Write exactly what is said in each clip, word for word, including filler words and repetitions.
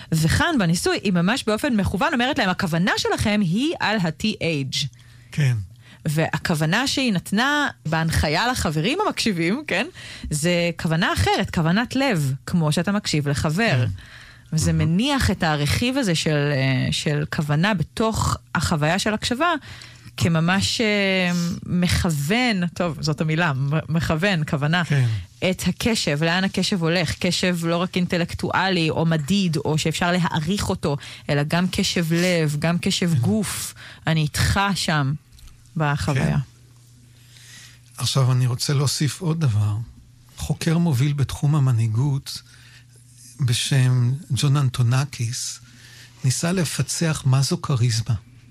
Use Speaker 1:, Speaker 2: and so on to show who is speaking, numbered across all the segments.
Speaker 1: וכאן בניסוי, היא ממש באופן מכוון אומרת להם, הכוונה שלכם היא על ה-T H.
Speaker 2: כן.
Speaker 1: והכוונה שהיא נתנה בהנחיה לחברים המקשיבים, כן? זה כוונה אחרת, כוונת לב, כמו שאתה מקשיב לחבר. וזה מניח את הרכיב הזה של, של כוונה בתוך החוויה של הקשבה, כממש מכוון, טוב, זאת המילה, מכוון, כוונה, כן. את הקשב, לאן הקשב הולך, קשב לא רק אינטלקטואלי או מדיד, או שאפשר להעריך אותו, אלא גם קשב לב, גם קשב גוף, אני איתך שם בחוויה. כן.
Speaker 2: עכשיו אני רוצה להוסיף עוד דבר, חוקר מוביל בתחום המנהיגות, בשם ג'ון אנטונקיס, ניסה לפצח מה זו קריזמה.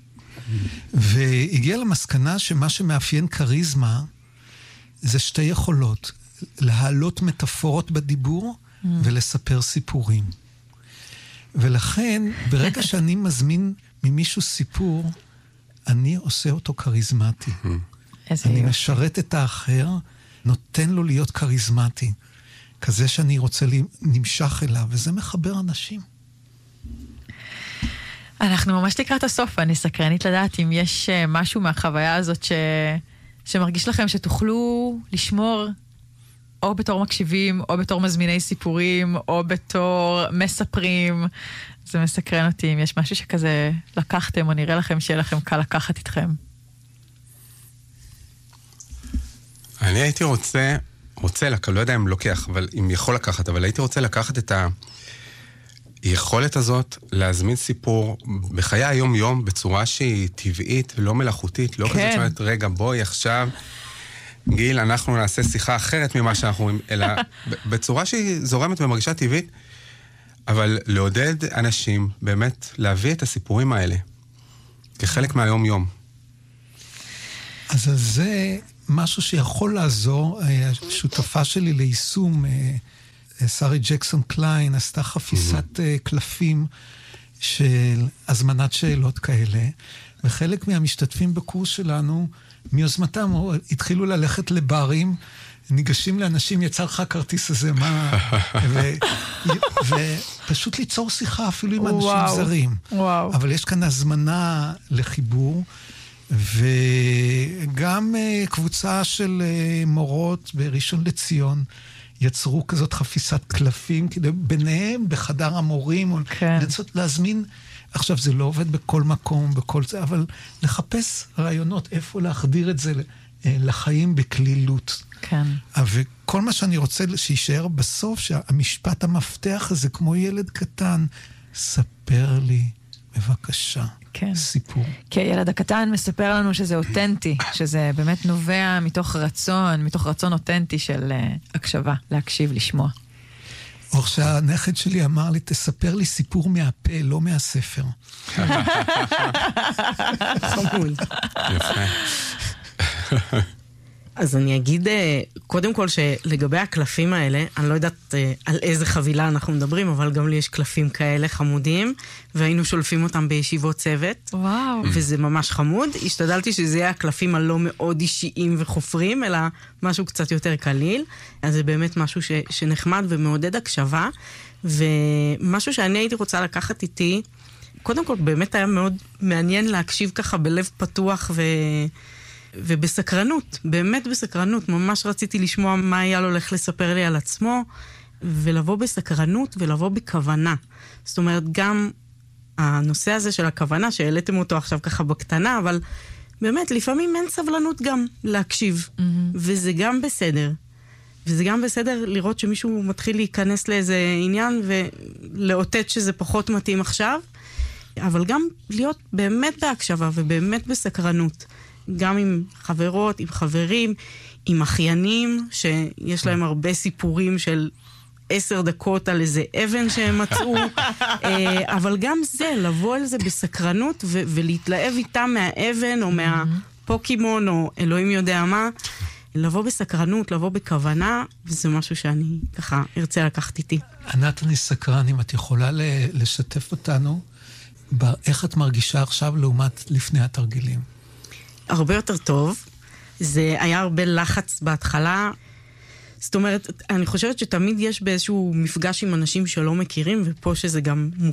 Speaker 2: והגיע למסקנה שמה שמאפיין קריזמה זה שתי יכולות, להעלות מטאפורות בדיבור ולספר סיפורים. ולכן ברגע שאני מזמין ממישהו סיפור, אני עושה אותו קריזמטי. אני משרת את האחר, נותן לו להיות קריזמטי. כזה שאני רוצה נמשך אליו, וזה מחבר אנשים.
Speaker 1: אנחנו ממש לקראת הסוף, אני סקרנית לדעת אם יש משהו מהחוויה הזאת ש... שמרגיש לכם שתוכלו לשמור או בתור מקשיבים, או בתור מזמיני סיפורים, או בתור מספרים. זה מסקרן אותי אם יש משהו שכזה לקחתם, או נראה לכם שיהיה לכם קל לקחת איתכם.
Speaker 3: אני הייתי רוצה, רוצה, לא יודע אם לוקח, אבל אם יכול לקחת, אבל הייתי רוצה לקחת את היכולת הזאת להזמין סיפור בחיי היום-יום בצורה שהיא טבעית, לא מלאכותית, לא כזאת שאומרת, רגע, בואי עכשיו, גיל, אנחנו נעשה שיחה אחרת ממה שאנחנו רואים, אלא בצורה שהיא זורמת ומרגישה טבעית, אבל לעודד אנשים באמת להביא את הסיפורים האלה כחלק מהיום-יום.
Speaker 2: אז זה משהו שיכול לעזור. השותפה שלי ליישום, שרי ג'קסון קליין, עשתה חפיסת קלפים של הזמנת שאלות כאלה, וחלק מהמשתתפים בקורס שלנו, מיוזמתם, התחילו ללכת לברים, ניגשים לאנשים, יצא לך כרטיס הזה, מה... ופשוט ליצור שיחה אפילו עם אנשים זרים. אבל יש כאן הזמנה לחיבור, וגם קבוצה של מורות בראשון לציון, יצרו כזאת חפיסת קלפים, כדי ביניהם בחדר המורים, לנסות להזמין, עכשיו זה לא עובד בכל מקום, בכל זה, אבל לחפש רעיונות, איפה להחדיר את זה לחיים בכלילות.
Speaker 1: כן.
Speaker 2: וכל מה שאני רוצה שישאר בסוף, שהמשפט המפתח הזה, כמו ילד קטן, ספר לי, בבקשה, כן. סיפור.
Speaker 1: כי הילד הקטן מספר לנו שזה אותנטי, שזה באמת נובע מתוך רצון, מתוך רצון אותנטי של uh, הקשבה, להקשיב, לשמוע.
Speaker 2: או שהנכד שלי אמר לי, תספר לי סיפור מהפה, לא מהספר.
Speaker 4: חמוד. יפה. אז אני אגיד, קודם כל שלגבי הקלפים האלה, אני לא יודעת על איזה חבילה אנחנו מדברים, אבל גם לי יש קלפים כאלה חמודים, והיינו שולפים אותם בישיבות צוות.
Speaker 1: וואו.
Speaker 4: וזה ממש חמוד. השתדלתי שזה יהיה הקלפים הלא מאוד אישיים וחופרים, אלא משהו קצת יותר קליל. אז זה באמת משהו ש, שנחמד ומעודד הקשבה. ומשהו שאני הייתי רוצה לקחת איתי, קודם כל באמת היה מאוד מעניין להקשיב ככה בלב פתוח ו... ובסקרנות, באמת בסקרנות, ממש רציתי לשמוע מה אייל הולך לספר לי על עצמו, ולבוא בסקרנות ולבוא בכוונה. זאת אומרת, גם הנושא הזה של הכוונה, שהעליתם אותו עכשיו ככה בקטנה, אבל באמת, לפעמים אין סבלנות גם להקשיב, mm-hmm. וזה גם בסדר. וזה גם בסדר לראות שמישהו מתחיל להיכנס לאיזה עניין, ולאותת שזה פחות מתאים עכשיו, אבל גם להיות באמת בהקשבה ובאמת בסקרנות. גם עם חברות, עם חברים, עם אחיינים, שיש להם הרבה סיפורים של עשר דקות על איזה אבן שהם מצאו, אבל גם זה, לבוא על זה בסקרנות, ו- ולהתלהב איתם מהאבן, או מהפוקימון, או אלוהים יודע מה, לבוא בסקרנות, לבוא בכוונה, וזה משהו שאני ככה ארצה לקחת איתי.
Speaker 2: ענת, אני סקרן, אם את יכולה לשתף אותנו, איך את מרגישה עכשיו לעומת לפני התרגילים?
Speaker 4: הרבה יותר טוב. זה היה הרבה לחץ בהתחלה. זאת אומרת, אני חושבת שתמיד יש באיזשהו מפגש עם אנשים שלא מכירים, ופה שזה גם